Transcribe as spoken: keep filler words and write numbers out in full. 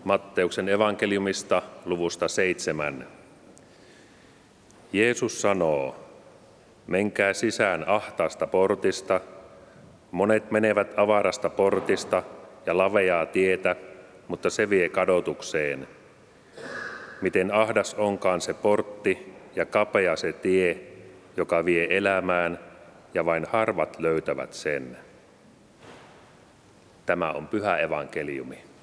Matteuksen evankeliumista luvusta seitsemän. Jeesus sanoo, menkää sisään ahtaasta portista, monet menevät avarasta portista ja laveaa tietä, mutta se vie kadotukseen. Miten ahdas onkaan se portti ja kapea se tie, joka vie elämään, ja vain harvat löytävät sen. Tämä on pyhä evankeliumi.